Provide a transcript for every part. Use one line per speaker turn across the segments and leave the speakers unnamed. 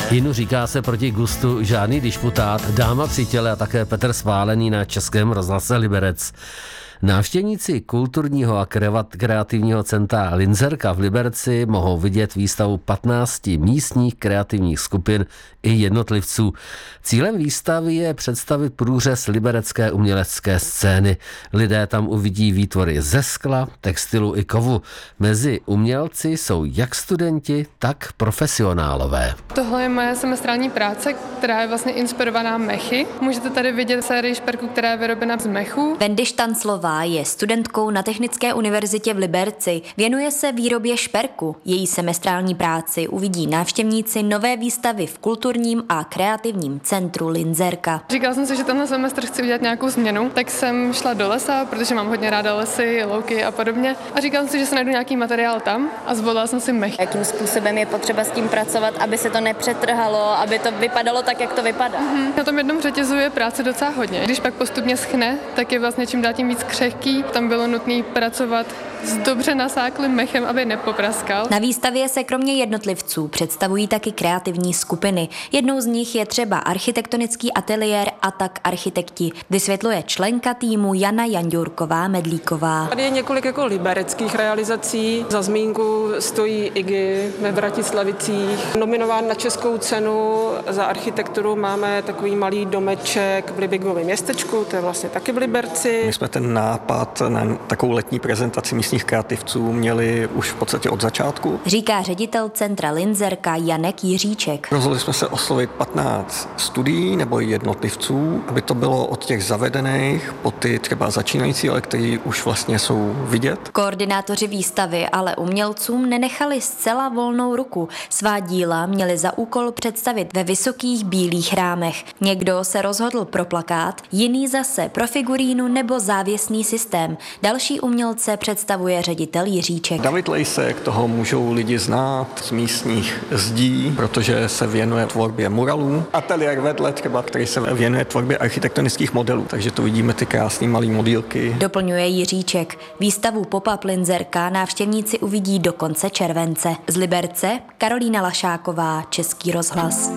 Jinu říká se proti gustu žádný disputát, Dáma při těle a také Petr Sválený na Českém rozhlase Liberec. Návštěvníci kulturního a kreativního centra Linzerka v Liberci mohou vidět výstavu 15 místních kreativních skupin i jednotlivců. Cílem výstavy je představit průřez liberecké umělecké scény. Lidé tam uvidí výtvory ze skla, textilu i kovu. Mezi umělci jsou jak studenti, tak profesionálové.
Tohle je moje semestrální práce, která je vlastně inspirovaná mechy. Můžete tady vidět sérii šperků, která je vyrobena z mechu.
Wendy Štanclová je studentkou na Technické univerzitě v Liberci. Věnuje se výrobě šperku. Její semestrální práci uvidí návštěvníci nové výstavy v kulturním a kreativním centru Linzerka.
Říkala jsem si, že tenhle semestr chci udělat nějakou změnu, tak jsem šla do lesa, protože mám hodně ráda lesy, louky a podobně. A říkala jsem si, že se najdu nějaký materiál tam a zvolila jsem si mech.
Jakým způsobem je potřeba s tím pracovat, aby se to nepřetrhalo, aby to vypadalo tak, jak to vypadá.
Na tom jednom řetězu je práce docela hodně. Když pak postupně schne, tak je vlastně čím dál tím víc křehký. Tam bylo nutné pracovat s dobře nasáklým mechem, aby nepopraskal.
Na výstavě se kromě jednotlivců představují taky kreativní skupiny. Jednou z nich je třeba architektonický ateliér a tak architekti, vysvětluje členka týmu Jana Janďurková-Medlíková.
Tady je několik jako libereckých realizací. Za zmínku stojí Iggy ve Vratislavicích. Nominován na českou cenu za architekturu máme takový malý domeček v Libigovém městečku, to je vlastně taky v Liberci.
My jsme ten nápad na takovou letní prezentaci místních kreativců měli už v podstatě od začátku.
Říká ředitel centra Linzerka Janek Jiříček.
Rozhodli jsme se oslovit 15 studií nebo jednotlivců, aby to bylo od těch zavedených po ty třeba začínající, ale kteří už vlastně jsou vidět.
Koordinátoři výstavy ale umělcům nenechali zcela volnou ruku. Svá díla měli za úkol představit ve vysokých bílých rámech. Někdo se rozhodl pro plakát, jiný zase pro figurínu nebo závěsný systém. Další umělce představuje ředitel Jiříček.
David Lejsek, toho můžou lidi znát z místních zdí, protože se věnuje tvorbě muralů. Ateliér vedle třeba, který se věnuje tvorbě architektonických modelů, takže tu vidíme ty krásné malé modílky.
Doplňuje Jiříček. Výstavu Pop-up Linzerka návštěvníci uvidí do konce července. Z Liberce Karolína Lašáková, Český rozhlas.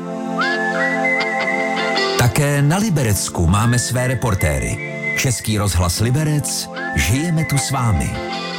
Také na Liberecku máme své reportéry. Český rozhlas Liberec, žijeme tu s vámi.